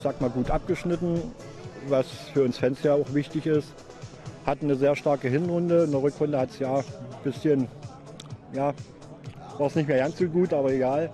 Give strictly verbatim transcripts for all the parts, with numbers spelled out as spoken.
Sag mal, gut abgeschnitten, was für uns Fans ja auch wichtig ist. Hatten eine sehr starke Hinrunde. In der Rückrunde hat es ja ein bisschen, ja, war es nicht mehr ganz so gut, aber egal.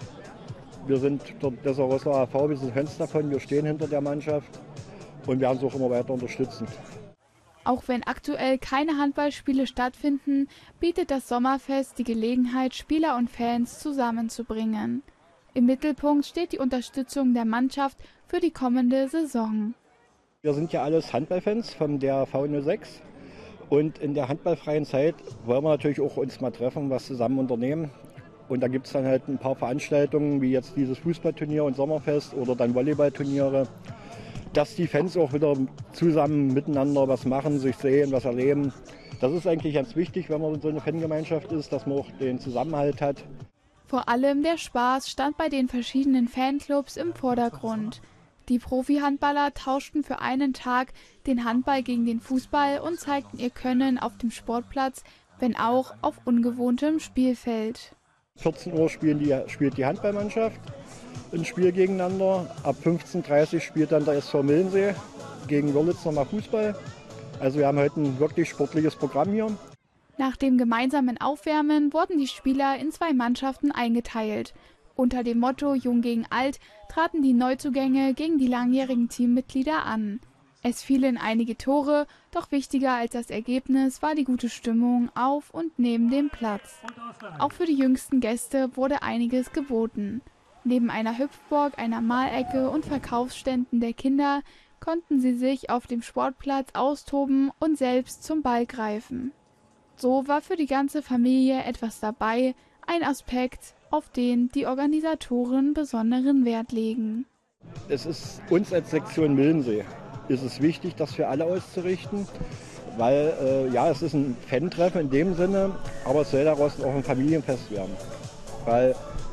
Wir sind der Dessau-Rosslau H V, wir sind Fans davon, wir stehen hinter der Mannschaft und werden es auch immer weiter unterstützen. Auch wenn aktuell keine Handballspiele stattfinden, bietet das Sommerfest die Gelegenheit, Spieler und Fans zusammenzubringen. Im Mittelpunkt steht die Unterstützung der Mannschaft für die kommende Saison. Wir sind ja alles Handballfans von der V null sechs und in der handballfreien Zeit wollen wir natürlich auch uns mal treffen, was zusammen unternehmen. Und da gibt es dann halt ein paar Veranstaltungen, wie jetzt dieses Fußballturnier und Sommerfest oder dann Volleyballturniere, dass die Fans auch wieder zusammen miteinander was machen, sich sehen, was erleben. Das ist eigentlich ganz wichtig, wenn man so eine Fangemeinschaft ist, dass man auch den Zusammenhalt hat. Vor allem der Spaß stand bei den verschiedenen Fanclubs im Vordergrund. Die Profi-Handballer tauschten für einen Tag den Handball gegen den Fußball und zeigten ihr Können auf dem Sportplatz, wenn auch auf ungewohntem Spielfeld. vierzehn Uhr spielen die, spielt die Handballmannschaft ein Spiel gegeneinander. Ab fünfzehn Uhr dreißig spielt dann der S V Millensee gegen Wörlitz nochmal Fußball. Also wir haben heute ein wirklich sportliches Programm hier. Nach dem gemeinsamen Aufwärmen wurden die Spieler in zwei Mannschaften eingeteilt. Unter dem Motto Jung gegen Alt traten die Neuzugänge gegen die langjährigen Teammitglieder an. Es fielen einige Tore, doch wichtiger als das Ergebnis war die gute Stimmung auf und neben dem Platz. Auch für die jüngsten Gäste wurde einiges geboten. Neben einer Hüpfburg, einer Malecke und Verkaufsständen der Kinder konnten sie sich auf dem Sportplatz austoben und selbst zum Ball greifen. So war für die ganze Familie etwas dabei, ein Aspekt, auf den die Organisatoren besonderen Wert legen. Es ist uns als Sektion Millensee ist es wichtig, das für alle auszurichten, weil äh, ja, es ist ein Fan-Treffen in dem Sinne, aber es soll daraus auch ein Familienfest werden. Weil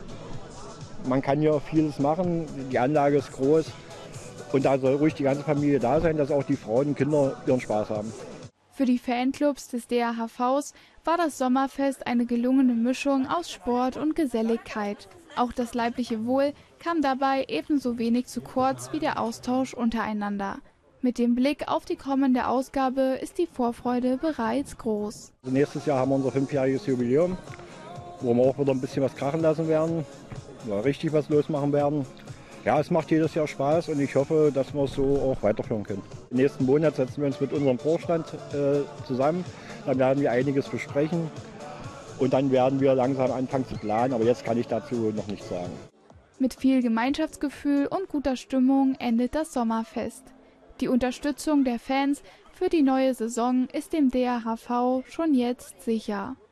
man kann hier vieles machen, die Anlage ist groß und da soll ruhig die ganze Familie da sein, dass auch die Frauen und Kinder ihren Spaß haben. Für die Fanclubs des D A H Vs war das Sommerfest eine gelungene Mischung aus Sport und Geselligkeit. Auch das leibliche Wohl kam dabei ebenso wenig zu kurz wie der Austausch untereinander. Mit dem Blick auf die kommende Ausgabe ist die Vorfreude bereits groß. Also nächstes Jahr haben wir unser fünfjähriges Jubiläum, wo wir auch wieder ein bisschen was krachen lassen werden, oder richtig was losmachen werden. Ja, es macht jedes Jahr Spaß und ich hoffe, dass wir es so auch weiterführen können. Im nächsten Monat setzen wir uns mit unserem Vorstand äh, zusammen, dann werden wir einiges besprechen und dann werden wir langsam anfangen zu planen, aber jetzt kann ich dazu noch nichts sagen. Mit viel Gemeinschaftsgefühl und guter Stimmung endet das Sommerfest. Die Unterstützung der Fans für die neue Saison ist dem D A H V schon jetzt sicher.